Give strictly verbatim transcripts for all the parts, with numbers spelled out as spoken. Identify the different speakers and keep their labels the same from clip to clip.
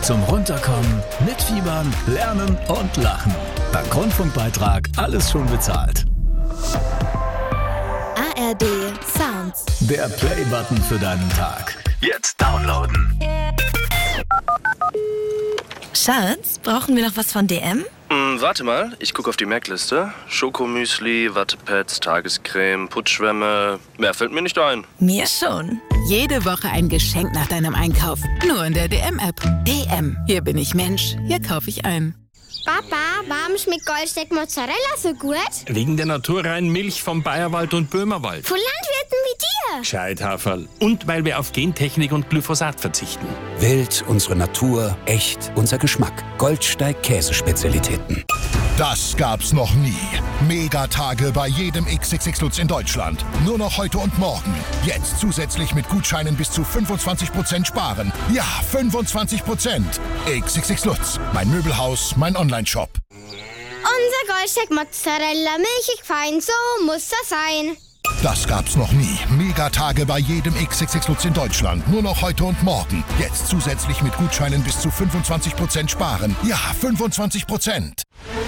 Speaker 1: zum Runterkommen, mitfiebern, lernen und lachen. Dank Rundfunkbeitrag alles schon bezahlt.
Speaker 2: A R D Sounds.
Speaker 1: Der Play-Button für deinen Tag. Jetzt downloaden.
Speaker 2: Schatz, brauchen wir noch was von D M?
Speaker 3: Hm, warte mal, ich gucke auf die Merkliste. Schokomüsli, Wattepads, Tagescreme, Putzschwämme. Mehr fällt mir nicht ein.
Speaker 2: Mir schon.
Speaker 4: Jede Woche ein Geschenk nach deinem Einkauf. Nur in der D M-App. D M. Hier bin ich Mensch. Hier kaufe ich ein.
Speaker 5: Papa, warum schmeckt Goldsteak Mozzarella so gut?
Speaker 6: Wegen der naturreinen Milch vom Bayerwald und Böhmerwald.
Speaker 5: Von Landwirten wie dir.
Speaker 6: Gescheithaferl. Und weil wir auf Gentechnik und Glyphosat verzichten.
Speaker 7: Wild, unsere Natur, echt, unser Geschmack. Goldsteig Käsespezialitäten.
Speaker 8: Das gab's noch nie. Megatage bei jedem X X X Lutz in Deutschland. Nur noch heute und morgen. Jetzt zusätzlich mit Gutscheinen bis zu fünfundzwanzig Prozent sparen. Ja, fünfundzwanzig Prozent. X X X Lutz. Mein Möbelhaus, mein Onlineshop.
Speaker 5: Unser Goldsteak Mozzarella, milchig fein, so muss das sein.
Speaker 8: Das gab's noch nie. Megatage bei jedem X X X Lutz in Deutschland. Nur noch heute und morgen. Jetzt zusätzlich mit Gutscheinen bis zu fünfundzwanzig Prozent sparen. Ja, fünfundzwanzig Prozent.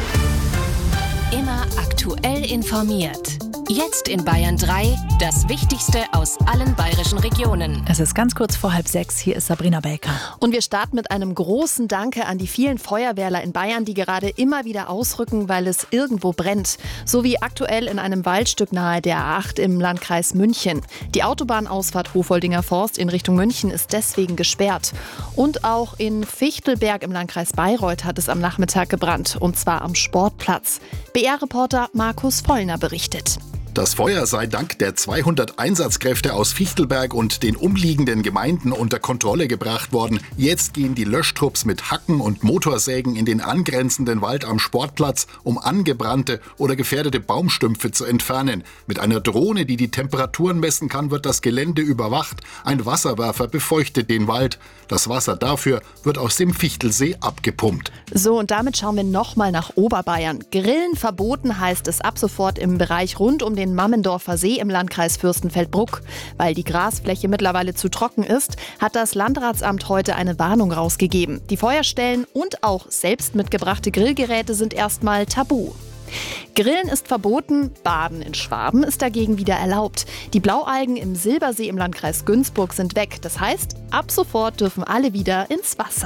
Speaker 9: Immer aktuell informiert. Jetzt in Bayern drei, das Wichtigste aus allen bayerischen Regionen.
Speaker 10: Es ist ganz kurz vor halb sechs, hier ist Sabrina Belker.
Speaker 11: Und wir starten mit einem großen Danke an die vielen Feuerwehrler in Bayern, die gerade immer wieder ausrücken, weil es irgendwo brennt. So wie aktuell in einem Waldstück nahe der A acht im Landkreis München. Die Autobahnausfahrt Hofoldinger Forst in Richtung München ist deswegen gesperrt. Und auch in Fichtelberg im Landkreis Bayreuth hat es am Nachmittag gebrannt, und zwar am Sportplatz. B R-Reporter Markus Vollner berichtet.
Speaker 12: Das Feuer sei dank der zweihundert Einsatzkräfte aus Fichtelberg und den umliegenden Gemeinden unter Kontrolle gebracht worden. Jetzt gehen die Löschtrupps mit Hacken und Motorsägen in den angrenzenden Wald am Sportplatz, um angebrannte oder gefährdete Baumstümpfe zu entfernen. Mit einer Drohne, die die Temperaturen messen kann, wird das Gelände überwacht. Ein Wasserwerfer befeuchtet den Wald. Das Wasser dafür wird aus dem Fichtelsee abgepumpt.
Speaker 11: So, und damit schauen wir nochmal nach Oberbayern. Grillen verboten heißt es ab sofort im Bereich rund um den den Mammendorfer See im Landkreis Fürstenfeldbruck. Weil die Grasfläche mittlerweile zu trocken ist, hat das Landratsamt heute eine Warnung rausgegeben. Die Feuerstellen und auch selbst mitgebrachte Grillgeräte sind erstmal tabu. Grillen ist verboten, Baden in Schwaben ist dagegen wieder erlaubt. Die Blaualgen im Silbersee im Landkreis Günzburg sind weg. Das heißt, ab sofort dürfen alle wieder ins Wasser.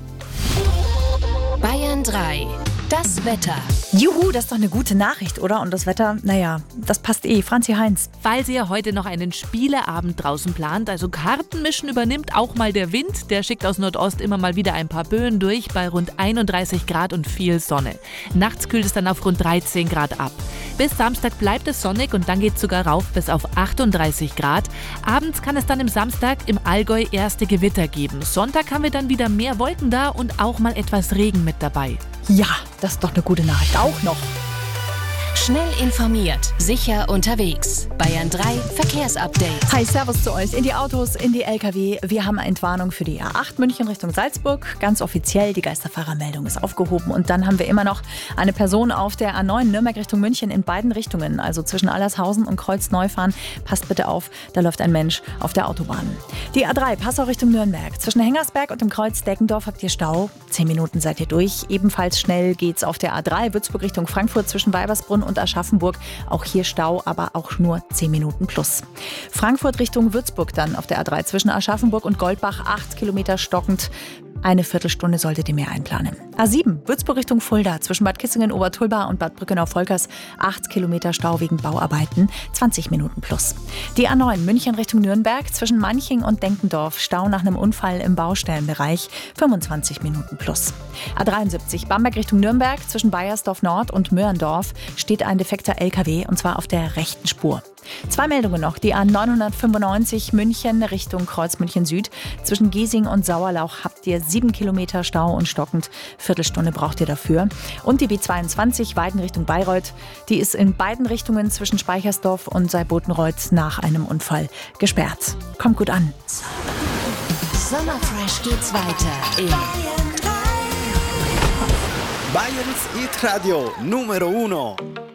Speaker 9: Bayern drei. Das Wetter.
Speaker 10: Juhu, das ist doch eine gute Nachricht, oder? Und das Wetter, naja, das passt eh. Franzi Heinz.
Speaker 13: Falls ihr heute noch einen Spieleabend draußen plant, also Kartenmischen, übernimmt auch mal der Wind. Der schickt aus Nordost immer mal wieder ein paar Böen durch bei rund einunddreißig Grad und viel Sonne. Nachts kühlt es dann auf rund dreizehn Grad ab. Bis Samstag bleibt es sonnig und dann geht es sogar rauf bis auf achtunddreißig Grad. Abends kann es dann im Samstag im Allgäu erste Gewitter geben. Sonntag haben wir dann wieder mehr Wolken da und auch mal etwas Regen mit dabei.
Speaker 10: Ja, das ist doch eine gute Nachricht. Auch noch.
Speaker 9: Schnell informiert, sicher unterwegs. Bayern drei Verkehrsupdate.
Speaker 10: Hi, servus zu euch. In die Autos, in die L K W. Wir haben eine Entwarnung für die A acht München Richtung Salzburg. Ganz offiziell, die Geisterfahrermeldung ist aufgehoben. Und dann haben wir immer noch eine Person auf der A neun Nürnberg Richtung München in beiden Richtungen. Also zwischen Allershausen und Kreuzneufahren. Passt bitte auf, da läuft ein Mensch auf der Autobahn. Die A drei Passau Richtung Nürnberg. Zwischen Hengersberg und dem Kreuz Deckendorf habt ihr Stau. Zehn Minuten seid ihr durch. Ebenfalls schnell geht's auf der A drei Würzburg Richtung Frankfurt zwischen Weibersbrunn und Aschaffenburg. Auch hier Stau, aber auch nur zehn Minuten plus. Frankfurt Richtung Würzburg dann auf der A drei zwischen Aschaffenburg und Goldbach. acht Kilometer stockend. Eine Viertelstunde solltet ihr mehr einplanen. A sieben, Würzburg Richtung Fulda, zwischen Bad Kissingen-Obertulba und Bad Brückenau-Volkers, acht Kilometer Stau wegen Bauarbeiten, zwanzig Minuten plus. Die A neun, München Richtung Nürnberg, zwischen Manching und Denkendorf, Stau nach einem Unfall im Baustellenbereich, fünfundzwanzig Minuten plus. A dreiundsiebzig, Bamberg Richtung Nürnberg, zwischen Bayersdorf Nord und Möhrendorf, steht ein defekter L K W, und zwar auf der rechten Spur. Zwei Meldungen noch. Die A neunhundertfünfundneunzig München Richtung Kreuz München Süd. Zwischen Giesing und Sauerlauch habt ihr sieben Kilometer Stau und stockend. Viertelstunde braucht ihr dafür. Und die B zweiundzwanzig Weiden Richtung Bayreuth. Die ist in beiden Richtungen zwischen Speichersdorf und Seibotenreuth nach einem Unfall gesperrt. Kommt gut an.
Speaker 9: Sommerfresh geht's weiter in
Speaker 14: Bayerns Hit Radio Numero Uno.